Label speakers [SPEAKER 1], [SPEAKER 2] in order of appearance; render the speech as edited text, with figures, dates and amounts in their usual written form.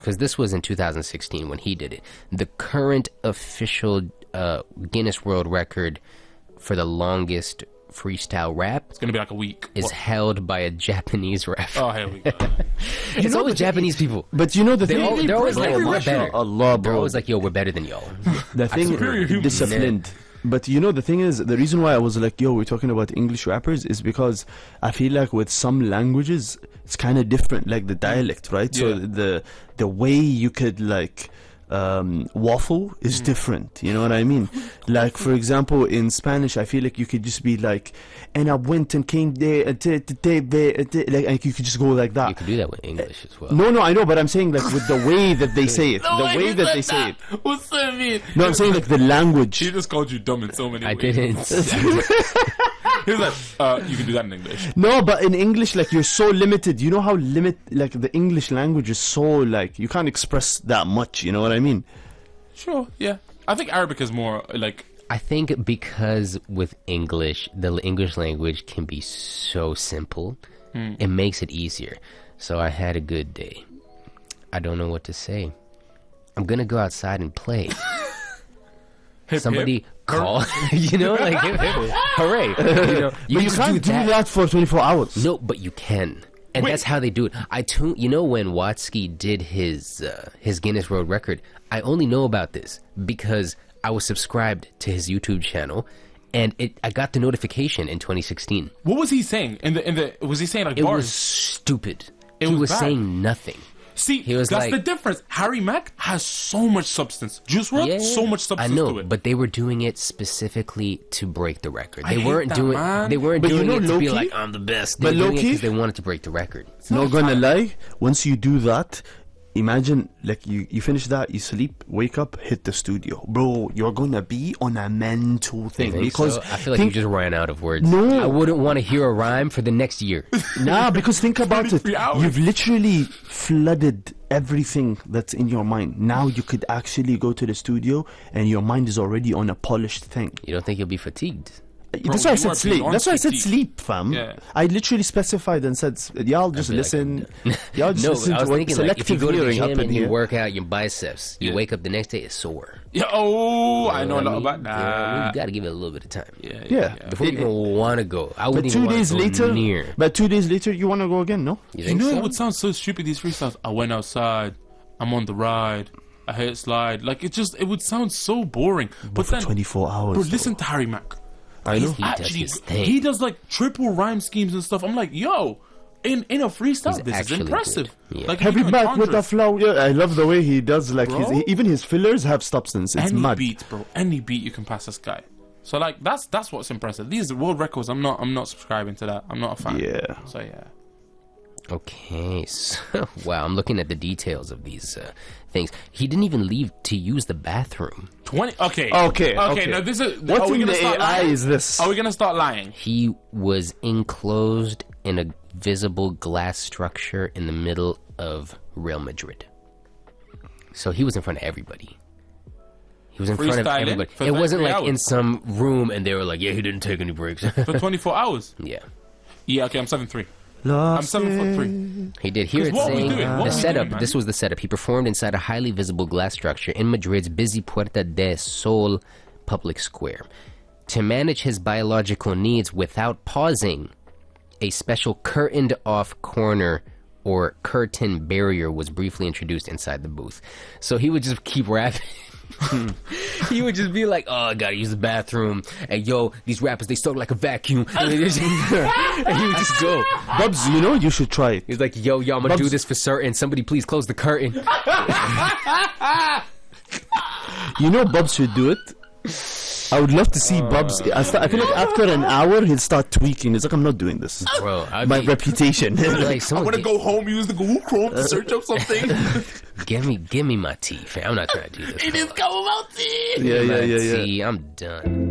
[SPEAKER 1] because this was in 2016 when he did it. The current official Guinness World Record for the longest freestyle rap,
[SPEAKER 2] it's gonna be like a week,
[SPEAKER 1] is held by a Japanese rapper.
[SPEAKER 2] Oh, here we go.
[SPEAKER 1] It's always Japanese people.
[SPEAKER 3] But you know the thing,
[SPEAKER 1] They're always like, we're better.
[SPEAKER 3] Allah,
[SPEAKER 1] They're
[SPEAKER 3] bro.
[SPEAKER 1] always like, yo, we're better than y'all.
[SPEAKER 3] The thing
[SPEAKER 2] superior humans.
[SPEAKER 3] disciplined. But you know the thing is, the reason why I was like, yo, we're talking about English rappers is because I feel like with some languages it's kind of different, like the dialect, right? So the way you could like waffle is different, you know what I mean? Like for example in Spanish I feel like you could just be like, and I went and came there like, and you could just go like that.
[SPEAKER 1] You can do that with English as well.
[SPEAKER 3] No, I know, but I'm saying like with the way that they say it, the way that they say it.
[SPEAKER 2] What's that mean?
[SPEAKER 3] No, I'm saying like the language.
[SPEAKER 2] He just called you dumb in so many
[SPEAKER 1] I
[SPEAKER 2] ways.
[SPEAKER 1] didn't.
[SPEAKER 2] He was like, you can do that in English.
[SPEAKER 3] No, but in English, like you're so limited. You know how like the English language is so like you can't express that much. You know what I mean?
[SPEAKER 2] Sure, yeah. I think Arabic is more like.
[SPEAKER 1] I think because with English, the English language can be so simple, it makes it easier. So I had a good day. I don't know what to say. I'm gonna go outside and play. Somebody call, you know, like hooray! You know,
[SPEAKER 3] But you can't do that for 24 hours.
[SPEAKER 1] No, but you can, and that's how they do it. You know, when Watsky did his Guinness World Record, I only know about this because I was subscribed to his YouTube channel, and I got the notification in 2016.
[SPEAKER 2] What was he saying? Was he saying like
[SPEAKER 1] It
[SPEAKER 2] bars?
[SPEAKER 1] was stupid.
[SPEAKER 2] It
[SPEAKER 1] He
[SPEAKER 2] was
[SPEAKER 1] was
[SPEAKER 2] bad.
[SPEAKER 1] saying nothing.
[SPEAKER 2] See,
[SPEAKER 1] He was
[SPEAKER 2] that's
[SPEAKER 1] like-
[SPEAKER 2] the difference. Harry Mack has so much substance. Juice WRLD, so much substance
[SPEAKER 1] I know,
[SPEAKER 2] to it.
[SPEAKER 1] but they were doing it specifically to break the record.
[SPEAKER 2] I
[SPEAKER 1] They
[SPEAKER 2] hate
[SPEAKER 1] weren't
[SPEAKER 2] that,
[SPEAKER 1] doing.
[SPEAKER 2] man.
[SPEAKER 1] They weren't
[SPEAKER 3] But you
[SPEAKER 1] doing
[SPEAKER 3] know
[SPEAKER 1] it to be
[SPEAKER 3] low-key-
[SPEAKER 1] like I'm the best. They
[SPEAKER 3] but
[SPEAKER 1] were doing it
[SPEAKER 3] low-key-
[SPEAKER 1] because they wanted to break the record.
[SPEAKER 3] Not gonna lie, once you do that, imagine like you finish that, you sleep, wake up, hit the studio, bro. You're gonna be on a mental thing
[SPEAKER 1] Think
[SPEAKER 3] because
[SPEAKER 1] so? I feel like you just ran out of words.
[SPEAKER 3] No.
[SPEAKER 1] I wouldn't want to hear a rhyme for the next year.
[SPEAKER 3] nah, because think about it.
[SPEAKER 2] 23 hours.
[SPEAKER 3] You've literally flooded everything that's in your mind. Now you could actually go to the studio and your mind is already on a polished thing.
[SPEAKER 1] You don't think you'll be fatigued?
[SPEAKER 3] That's why I
[SPEAKER 2] you
[SPEAKER 3] said
[SPEAKER 2] are
[SPEAKER 3] sleep.
[SPEAKER 2] beyond
[SPEAKER 3] That's why I said
[SPEAKER 2] fatigue.
[SPEAKER 3] sleep, fam.
[SPEAKER 2] Yeah.
[SPEAKER 3] I literally specified and said, y'all just
[SPEAKER 1] be like,
[SPEAKER 3] listen. Y'all just
[SPEAKER 1] No,
[SPEAKER 3] listen
[SPEAKER 1] I was
[SPEAKER 3] to what
[SPEAKER 1] thinking like if you
[SPEAKER 3] selective
[SPEAKER 1] go to the
[SPEAKER 3] hearing
[SPEAKER 1] gym
[SPEAKER 3] up in
[SPEAKER 1] and you
[SPEAKER 3] here.
[SPEAKER 1] work out your biceps, you
[SPEAKER 2] Yeah.
[SPEAKER 1] wake up the next day it's sore.
[SPEAKER 2] Yeah, I know a lot
[SPEAKER 1] You
[SPEAKER 2] about that.
[SPEAKER 1] got to give it a little bit of time.
[SPEAKER 3] Yeah.
[SPEAKER 1] Before you even want to go, I
[SPEAKER 3] But
[SPEAKER 1] wouldn't
[SPEAKER 3] 2
[SPEAKER 1] even want
[SPEAKER 3] days
[SPEAKER 1] to go
[SPEAKER 3] later,
[SPEAKER 1] near.
[SPEAKER 3] but 2 days later, you want to go again, no?
[SPEAKER 1] You
[SPEAKER 2] You
[SPEAKER 1] think
[SPEAKER 2] know
[SPEAKER 1] so?
[SPEAKER 2] it would sound so stupid, these freestyles. I went outside, I'm on the ride, I hit slide. Like, it would sound so boring. But
[SPEAKER 3] For
[SPEAKER 2] then,
[SPEAKER 3] 24 hours.
[SPEAKER 2] bro,
[SPEAKER 3] though.
[SPEAKER 2] listen to Harry Mack.
[SPEAKER 3] I know.
[SPEAKER 1] He does his thing.
[SPEAKER 2] He does like triple rhyme schemes and stuff. I'm like, yo, in a freestyle,
[SPEAKER 1] He's
[SPEAKER 2] this is
[SPEAKER 1] actually
[SPEAKER 2] impressive.
[SPEAKER 1] good. Yeah.
[SPEAKER 2] Like,
[SPEAKER 3] Heavy
[SPEAKER 2] even
[SPEAKER 3] back with a
[SPEAKER 2] Andres,
[SPEAKER 3] flow. Yeah, I love the way he does. Like
[SPEAKER 2] Bro.
[SPEAKER 3] even his fillers have substance. It's
[SPEAKER 2] any
[SPEAKER 3] mad.
[SPEAKER 2] beat, bro, any beat you can pass this guy. So like, that's what's impressive. These are world records. I'm not subscribing to that. I'm not a fan.
[SPEAKER 3] Yeah.
[SPEAKER 2] So yeah.
[SPEAKER 1] Okay, so wow, I'm looking at the details of these things. He didn't even leave to use the bathroom.
[SPEAKER 2] 20. Okay.
[SPEAKER 3] Okay.
[SPEAKER 2] Now this is.
[SPEAKER 3] What
[SPEAKER 2] are we
[SPEAKER 3] in
[SPEAKER 2] gonna
[SPEAKER 3] the
[SPEAKER 2] start
[SPEAKER 3] AI
[SPEAKER 2] lying?
[SPEAKER 3] is this?
[SPEAKER 2] Are we gonna start lying?
[SPEAKER 1] He was enclosed in a visible glass structure in the middle of Real Madrid. So he was in front of everybody. He was in front of
[SPEAKER 2] Freestyling
[SPEAKER 1] everybody.
[SPEAKER 2] for
[SPEAKER 1] It wasn't
[SPEAKER 2] 33
[SPEAKER 1] like in
[SPEAKER 2] hours.
[SPEAKER 1] some room and they were like, yeah, he didn't take any breaks.
[SPEAKER 2] For 24 hours.
[SPEAKER 1] Yeah,
[SPEAKER 2] Yeah. Okay. I'm 7'3". I'm 7'3".
[SPEAKER 1] he did. Here
[SPEAKER 2] 'Cause
[SPEAKER 1] it's
[SPEAKER 2] what are we
[SPEAKER 1] saying
[SPEAKER 2] doing? What
[SPEAKER 1] the
[SPEAKER 2] are we
[SPEAKER 1] setup.
[SPEAKER 2] doing, man?
[SPEAKER 1] This was the setup. He performed inside a highly visible glass structure in Madrid's busy Puerta del Sol public square. To manage his biological needs without pausing, a special curtained-off corner or curtain barrier was briefly introduced inside the booth. So he would just keep rapping. He would just be like, oh, I gotta use the bathroom. And yo, these rappers, they soak like a vacuum. And, and he would just go.
[SPEAKER 3] Bubs, you know you should try it.
[SPEAKER 1] He's like, yo, I'm gonna do
[SPEAKER 3] Bubs-
[SPEAKER 1] this for certain. Somebody please close the curtain.
[SPEAKER 3] You know Bubs should do it. I would love to see Bubs. I feel like after an hour he'll start tweaking. It's like I'm not doing this.
[SPEAKER 1] Bro,
[SPEAKER 3] My reputation.
[SPEAKER 1] like,
[SPEAKER 2] I
[SPEAKER 1] someone
[SPEAKER 2] want to go home, use the Google Chrome to search up something.
[SPEAKER 1] give me my tea, fam. I'm not trying to do this.
[SPEAKER 2] It is Kamamouti.
[SPEAKER 3] yeah.
[SPEAKER 1] Tea, I'm done.